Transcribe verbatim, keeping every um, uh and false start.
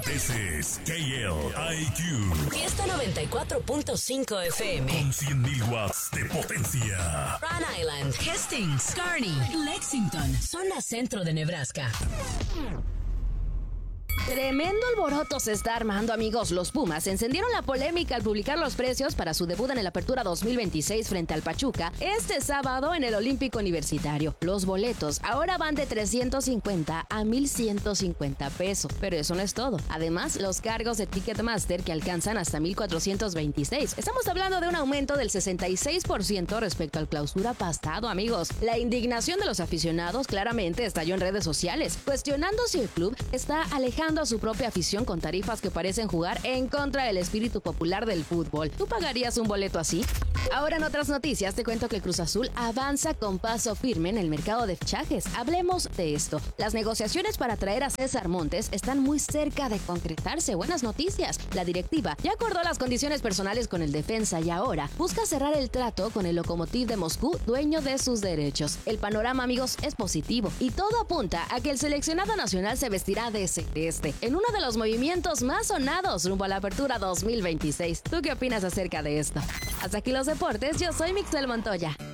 Ese es K L I Q. Fiesta noventa y cuatro punto cinco F M. Con cien mil watts de potencia. Rhode Island, Hastings, Kearney, Lexington, zona centro de Nebraska. Tremendo alboroto se está armando, amigos. Los Pumas encendieron la polémica al publicar los precios para su debut en el Apertura dos mil veintiséis frente al Pachuca este sábado en el Olímpico Universitario. Los boletos ahora van de trescientos cincuenta a mil ciento cincuenta pesos, pero eso no es todo. Además, los cargos de Ticketmaster que alcanzan hasta mil cuatrocientos veintiséis. Estamos hablando de un aumento del sesenta y seis por ciento respecto al clausura pasado, amigos. La indignación de los aficionados claramente estalló en redes sociales, cuestionando si el club está alejando a su propia afición con tarifas que parecen jugar en contra del espíritu popular del fútbol. ¿Tú pagarías un boleto así? Ahora en otras noticias te cuento que el Cruz Azul avanza con paso firme en el mercado de fichajes. Hablemos de esto. Las negociaciones para traer a César Montes están muy cerca de concretarse. Buenas noticias. La directiva ya acordó las condiciones personales con el defensa y ahora busca cerrar el trato con el Lokomotiv de Moscú, dueño de sus derechos. El panorama, amigos, es positivo y todo apunta a que el seleccionado nacional se vestirá de celeste en uno de los movimientos más sonados rumbo a la Apertura dos mil veintiséis. ¿Tú qué opinas acerca de esto? Hasta aquí los deportes, yo soy Mixel Montoya.